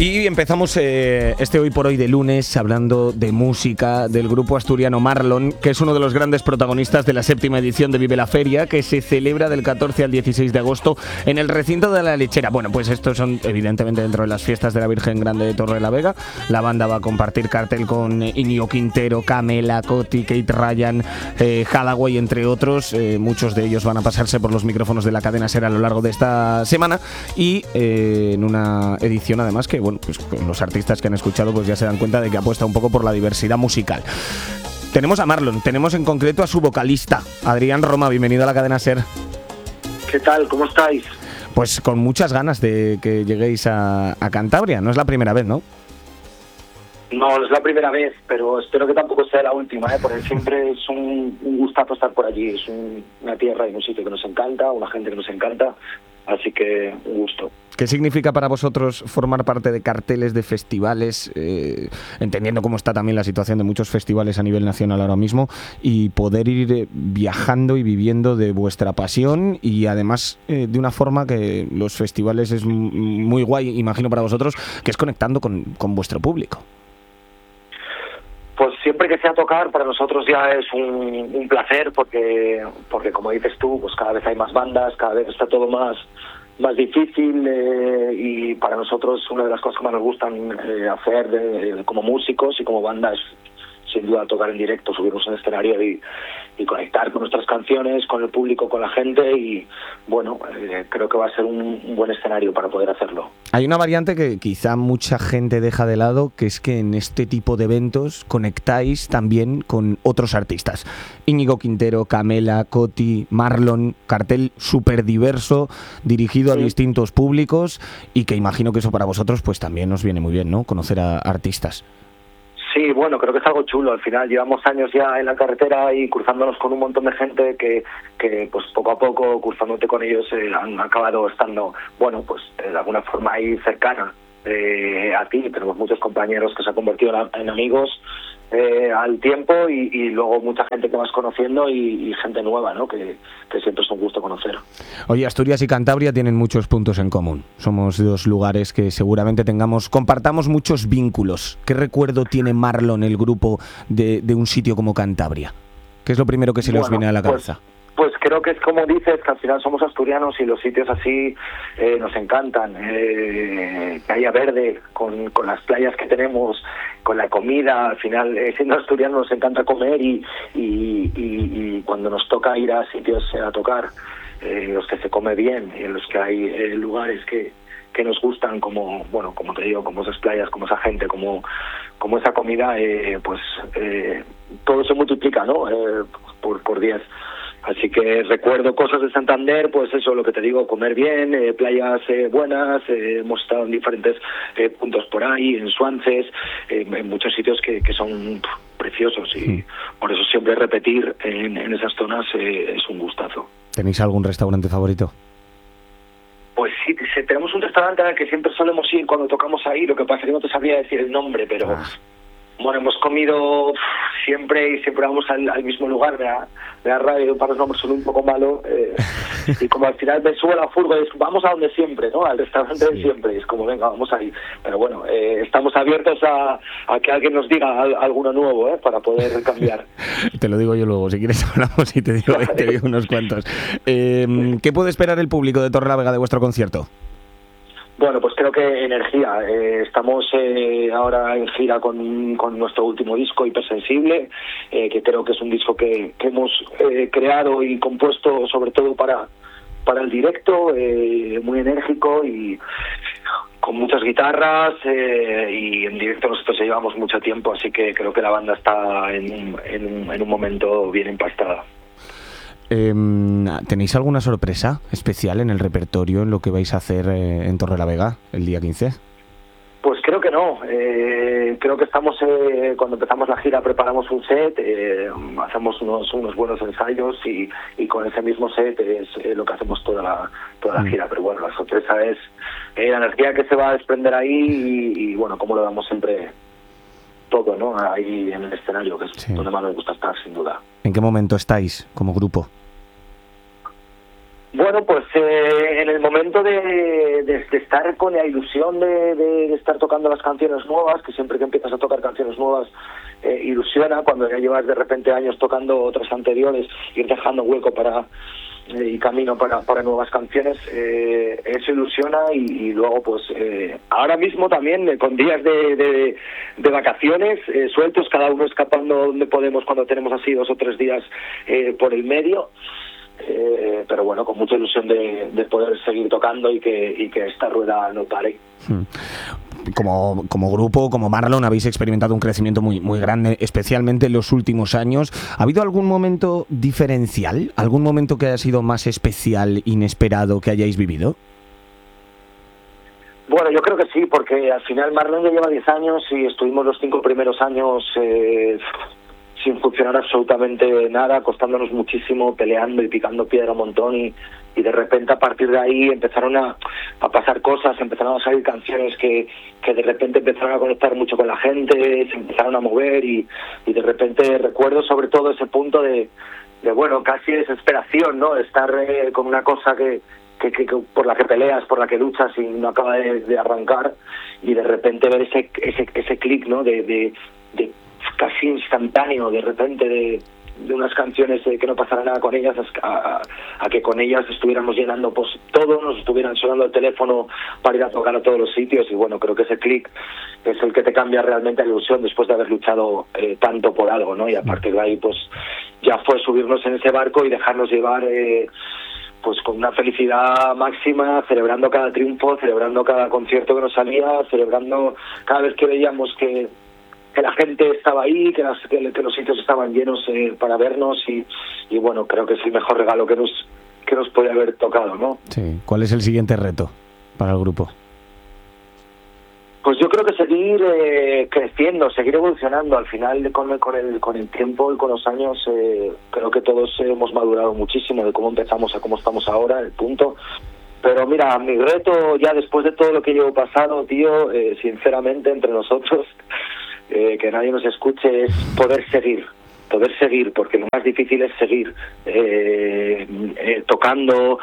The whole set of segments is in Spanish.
Y empezamos este Hoy por Hoy de lunes hablando de música del grupo asturiano Marlon, que es uno de los grandes protagonistas de la 7ª edición de Vive la Feria, que se celebra del 14 al 16 de agosto en el recinto de La Lechera. Bueno, pues estos son evidentemente dentro de las fiestas de la Virgen Grande de Torrelavega. La banda va a compartir cartel con Íñigo Quintero, Camela, Coti, Kate Ryan, Hathaway, entre otros. Muchos de ellos van a pasarse por los micrófonos de la cadena SER a lo largo de esta semana y en una edición además que, bueno, pues los artistas que han escuchado pues ya se dan cuenta de que apuesta un poco por la diversidad musical. Tenemos a Marlon, tenemos en concreto a su vocalista, Adrián Roma. Bienvenido a la cadena SER. ¿Qué tal? ¿Cómo estáis? Pues con muchas ganas de que lleguéis a Cantabria. No es la primera vez, ¿no? No es la primera vez, pero espero que tampoco sea la última, porque siempre es un gustazo estar por allí. Es una tierra y un sitio que nos encanta, una gente que nos encanta, así que un gusto. ¿Qué significa para vosotros formar parte de carteles de festivales, entendiendo cómo está también la situación de muchos festivales a nivel nacional ahora mismo, y poder ir viajando y viviendo de vuestra pasión y además de una forma que los festivales es muy guay, imagino para vosotros, que es conectando con vuestro público? Pues siempre que sea tocar, para nosotros ya es un placer, porque como dices tú, pues cada vez hay más bandas, cada vez está todo más difícil, y para nosotros una de las cosas que más nos gustan hacer como músicos y como bandas, sin duda tocar en directo, subirnos en escenario y conectar con nuestras canciones, con el público, con la gente, y bueno, creo que va a ser un buen escenario para poder hacerlo. Hay una variante que quizá mucha gente deja de lado, que es que en este tipo de eventos conectáis también con otros artistas. Íñigo Quintero, Camela, Coti, Marlon, cartel súper diverso, dirigido a distintos públicos, y que imagino que eso para vosotros pues también os viene muy bien, ¿no? Conocer a artistas. Sí, bueno, creo que es algo chulo. Al final llevamos años ya en la carretera y cruzándonos con un montón de gente que pues poco a poco, cruzándote con ellos, han acabado estando, bueno, pues de alguna forma ahí cercana a ti. Tenemos muchos compañeros que se han convertido en amigos al tiempo, y luego mucha gente que vas conociendo y gente nueva, ¿no? Que siempre es un gusto conocer. Oye, Asturias y Cantabria tienen muchos puntos en común. Somos dos lugares que seguramente compartamos muchos vínculos. ¿Qué recuerdo tiene Marlon, el grupo, de un sitio como Cantabria? ¿Qué es lo primero que se les viene a la cabeza? Pues creo que es como dices, que al final somos asturianos y los sitios así nos encantan. Que haya verde, con las playas que tenemos, con la comida. Al final, siendo asturianos nos encanta comer y cuando nos toca ir a sitios a tocar, los que se come bien y en los que hay lugares que nos gustan, como, bueno, como te digo, como esas playas, como esa gente, como esa comida, pues todo se multiplica, ¿no? Por 10. Así que recuerdo cosas de Santander, pues eso, lo que te digo, comer bien, playas buenas, hemos estado en diferentes puntos por ahí, en Suances, en muchos sitios que son preciosos, y por eso siempre repetir en esas zonas es un gustazo. ¿Tenéis algún restaurante favorito? Pues sí, tenemos un restaurante al que siempre solemos ir cuando tocamos ahí, lo que pasa es que no te sabría decir el nombre, pero... Bueno, hemos comido siempre y siempre vamos al mismo lugar. Me da rabia, para los nombres son un poco malos, y como al final me subo a la furgo y es, vamos a donde siempre, ¿no? Al restaurante de siempre, y es como, venga, vamos ahí. Pero bueno, estamos abiertos a que alguien nos diga alguno nuevo, para poder cambiar. Te lo digo yo luego, si quieres hablamos y te digo unos cuantos. ¿Qué puede esperar el público de Torrelavega de vuestro concierto? Bueno, pues creo que energía. Estamos ahora en gira con nuestro último disco, Hipersensible, que creo que es un disco que hemos creado y compuesto sobre todo para el directo, muy enérgico y con muchas guitarras, y en directo nosotros llevamos mucho tiempo, así que creo que la banda está en un momento bien empastada. ¿Tenéis alguna sorpresa especial en el repertorio, en lo que vais a hacer en Torrelavega el día 15? Pues creo que no. Creo que estamos, cuando empezamos la gira preparamos un set, hacemos unos buenos ensayos y con ese mismo set es lo que hacemos toda la gira. Pero bueno, la sorpresa es la energía que se va a desprender ahí y bueno, como lo damos siempre todo, ¿no? Ahí en el escenario, que es donde más nos gusta estar, sin duda. ¿En qué momento estáis como grupo? Bueno, pues en el momento de estar con la ilusión de estar tocando las canciones nuevas, que siempre que empiezas a tocar canciones nuevas ilusiona, cuando ya llevas de repente años tocando otras anteriores, ir dejando hueco y camino para nuevas canciones, eso ilusiona y luego pues ahora mismo también con días de vacaciones sueltos, cada uno escapando donde podemos cuando tenemos así 2 o 3 días por el medio. Pero bueno, con mucha ilusión de poder seguir tocando y que esta rueda no pare. Como grupo, como Marlon, habéis experimentado un crecimiento muy, muy grande, especialmente en los últimos años. ¿Ha habido algún momento diferencial? ¿Algún momento que haya sido más especial, inesperado, que hayáis vivido? Bueno, yo creo que sí, porque al final Marlon ya lleva 10 años y estuvimos los 5 primeros años sin funcionar absolutamente nada, costándonos muchísimo, peleando y picando piedra un montón y de repente a partir de ahí empezaron a pasar cosas, empezaron a salir canciones que de repente empezaron a conectar mucho con la gente, se empezaron a mover y de repente recuerdo sobre todo ese punto de bueno, casi desesperación, ¿no? De estar con una cosa que por la que peleas, por la que luchas y no acaba de arrancar y de repente ver ese clic, ¿no? De casi instantáneo, de repente de unas canciones que no pasara nada con ellas a que con ellas estuviéramos llenando pues todo, nos estuvieran sonando el teléfono para ir a tocar a todos los sitios y bueno, creo que ese clic es el que te cambia realmente la ilusión después de haber luchado tanto por algo, ¿no? Y a partir de ahí pues ya fue subirnos en ese barco y dejarnos llevar pues con una felicidad máxima, celebrando cada triunfo, celebrando cada concierto que nos salía, celebrando cada vez que veíamos que la gente estaba ahí, que los sitios estaban llenos para vernos y bueno, creo que es el mejor regalo que nos puede haber tocado, ¿no? Sí. ¿Cuál es el siguiente reto para el grupo? Pues yo creo que seguir creciendo, seguir evolucionando. Al final, con el tiempo y con los años, creo que todos hemos madurado muchísimo de cómo empezamos a cómo estamos ahora, el punto. Pero mira, mi reto ya después de todo lo que llevo pasado, tío, sinceramente, entre nosotros, que nadie nos escuche, es poder seguir, porque lo más difícil es seguir tocando,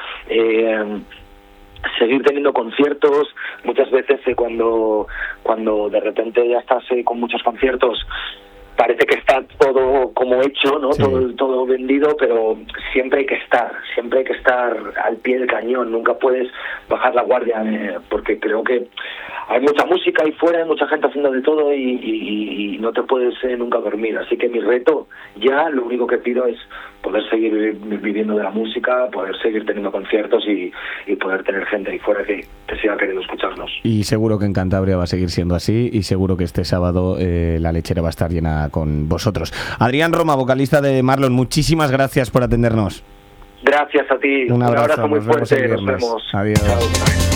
seguir teniendo conciertos. Muchas veces cuando de repente ya estás con muchos conciertos, parece que está todo como hecho, ¿no? Sí. Todo vendido, pero siempre hay que estar al pie del cañón, nunca puedes bajar la guardia, porque creo que hay mucha música ahí fuera, hay mucha gente haciendo de todo y no te puedes nunca dormir. Así que mi reto ya, lo único que pido es poder seguir viviendo de la música, poder seguir teniendo conciertos y poder tener gente ahí fuera que siga queriendo escucharnos. Y seguro que en Cantabria va a seguir siendo así y seguro que este sábado la lechera va a estar llena con vosotros. Adrián Roma, vocalista de Marlon, muchísimas gracias por atendernos. Gracias a ti. Un abrazo muy fuerte. Nos vemos. Adiós. Chao.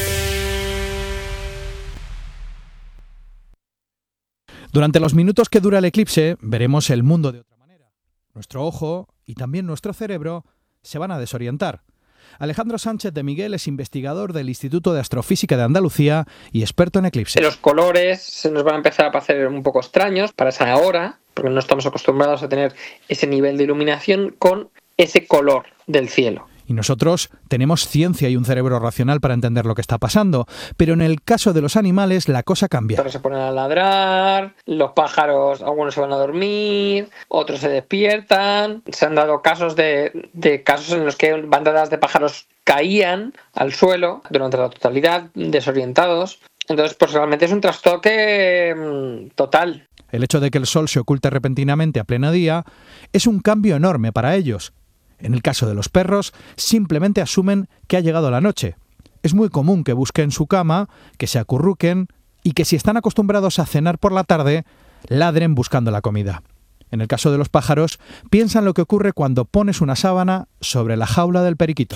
Durante los minutos que dura el eclipse, veremos el mundo de otra manera. Nuestro ojo y también nuestro cerebro se van a desorientar. Alejandro Sánchez de Miguel es investigador del Instituto de Astrofísica de Andalucía y experto en eclipses. Los colores se nos van a empezar a parecer un poco extraños para esa hora, porque no estamos acostumbrados a tener ese nivel de iluminación con ese color del cielo. Y nosotros tenemos ciencia y un cerebro racional para entender lo que está pasando, pero en el caso de los animales la cosa cambia. Otros se ponen a ladrar, los pájaros, algunos se van a dormir, otros se despiertan. Se han dado casos de casos en los que bandadas de pájaros caían al suelo durante la totalidad, desorientados. Entonces, pues realmente es un trastoque total. El hecho de que el sol se oculte repentinamente a pleno día es un cambio enorme para ellos. En el caso de los perros, simplemente asumen que ha llegado la noche. Es muy común que busquen su cama, que se acurruquen y que si están acostumbrados a cenar por la tarde, ladren buscando la comida. En el caso de los pájaros, piensan lo que ocurre cuando pones una sábana sobre la jaula del periquito.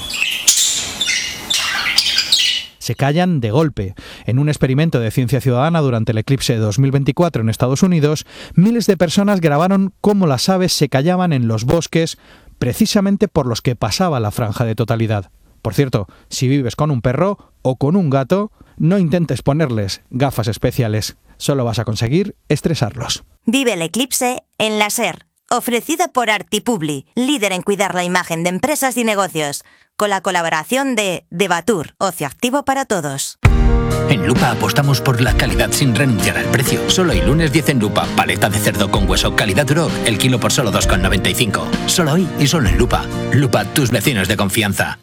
Se callan de golpe. En un experimento de ciencia ciudadana durante el eclipse de 2024 en Estados Unidos, miles de personas grabaron cómo las aves se callaban en los bosques precisamente por los que pasaba la franja de totalidad. Por cierto, si vives con un perro o con un gato, no intentes ponerles gafas especiales. Solo vas a conseguir estresarlos. Vive el eclipse en la SER, ofrecida por Artipubli, líder en cuidar la imagen de empresas y negocios, con la colaboración de Debatur, ocio activo para todos. En Lupa apostamos por la calidad sin renunciar al precio. Solo hoy, lunes 10 en Lupa, paleta de cerdo con hueso calidad Duroc, el kilo por solo 2,95. Solo hoy y solo en Lupa. Lupa, tus vecinos de confianza.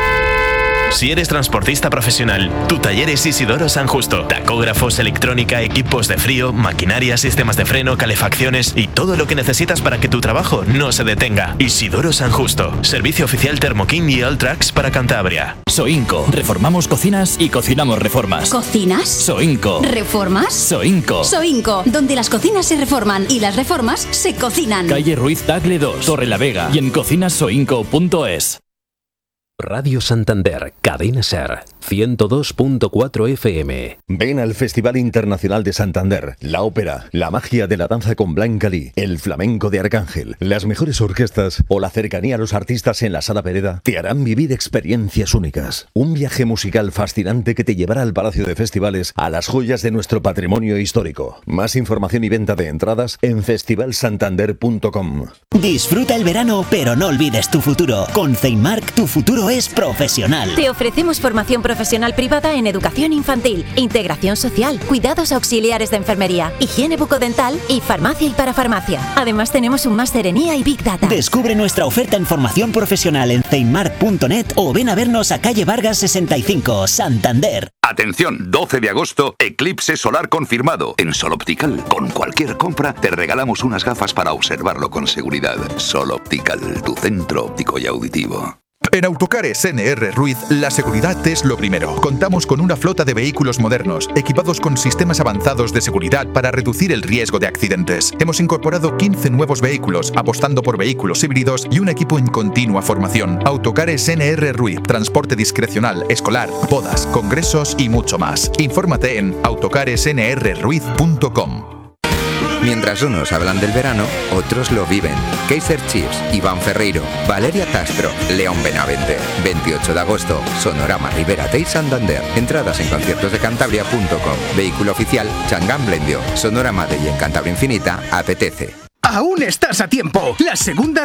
Si eres transportista profesional, tu taller es Isidoro San Justo. Tacógrafos, electrónica, equipos de frío, maquinaria, sistemas de freno, calefacciones y todo lo que necesitas para que tu trabajo no se detenga. Isidoro San Justo. Servicio oficial Thermokin y Alltrax para Cantabria. Soinco. Reformamos cocinas y cocinamos reformas. ¿Cocinas? Soinco. ¿Reformas? Soinco. Soinco, donde las cocinas se reforman y las reformas se cocinan. Calle Ruiz Tagle 2, Torre la Vega y en cocinasoinco.es. Radio Santander, Cadena Ser, 102.4 FM. Ven al Festival Internacional de Santander, la ópera, la magia de la danza con Blanca Lee, el flamenco de Arcángel, las mejores orquestas o la cercanía a los artistas en la Sala Pereda te harán vivir experiencias únicas. Un viaje musical fascinante que te llevará al Palacio de Festivales, a las joyas de nuestro patrimonio histórico. Más información y venta de entradas en festivalsantander.com. Disfruta el verano, pero no olvides tu futuro. Con Ceimark, tu futuro es profesional. Te ofrecemos formación profesional privada en educación infantil, integración social, cuidados auxiliares de enfermería, higiene bucodental y farmacia y parafarmacia. Además tenemos un máster en IA y Big Data. Descubre nuestra oferta en formación profesional en ceimark.net o ven a vernos a calle Vargas 65, Santander. Atención, 12 de agosto, eclipse solar confirmado. En Sol Optical, con cualquier compra, te regalamos unas gafas para observarlo con seguridad. Sol Optical, tu centro óptico y auditivo. En Autocares NR Ruiz, la seguridad es lo primero. Contamos con una flota de vehículos modernos, equipados con sistemas avanzados de seguridad para reducir el riesgo de accidentes. Hemos incorporado 15 nuevos vehículos, apostando por vehículos híbridos y un equipo en continua formación. Autocares NR Ruiz, transporte discrecional, escolar, bodas, congresos y mucho más. Infórmate en autocaresnrruiz.com. Mientras unos hablan del verano, otros lo viven. Kaiser Chiefs, Iván Ferreiro, Valeria Castro, León Benavente. 28 de agosto, Sonorama Ribera Tei Santander. Entradas en conciertosdecantabria.com. Vehículo oficial, Changán Blendio. Sonorama de y en Cantabria Infinita, apetece. Aún estás a tiempo. La segunda